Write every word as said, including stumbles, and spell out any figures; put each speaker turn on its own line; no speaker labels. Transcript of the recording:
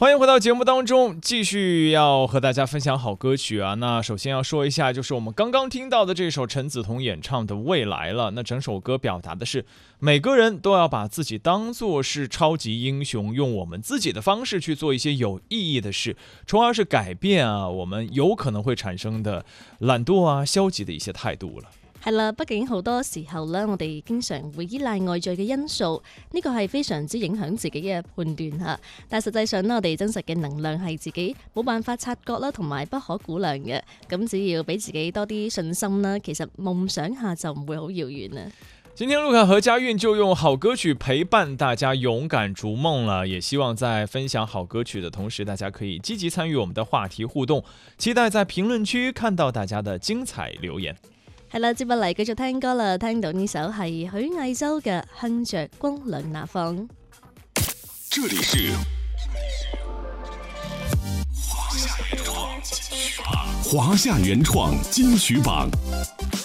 欢迎回到节目当中，继续要和大家分享好歌曲啊。那首先要说一下，就是我们刚刚听到的这首陈梓彤演唱的《未来》了。那整首歌表达的是每个人都要把自己当作是超级英雄，用我们自己的方式去做一些有意义的事，从而是改变啊我们有可能会产生的懒惰啊、消極的一些態度了。
係啦，畢竟好多時候咧，我哋經常會依賴外在嘅因素，呢個係非常之影響自己嘅判斷嚇。但係實際上咧，我哋真實嘅能量係自己冇辦法察覺啦，同埋不可估量嘅。咁只要俾自己多啲信心啦，其實夢想下就唔會好遙遠啦。
今天陸凱和佳韻就用好歌曲陪伴大家勇敢逐夢了，也希望在分享好歌曲的同時，大家可以積極參與我們的話題互動，期待在評論區看到大家的精彩留言。
係啦，接落嚟繼續聽歌啦，聽到呢首係許藝洲嘅《向着光亮那方》。
這裡是華夏原創金曲榜，華夏原創金曲榜。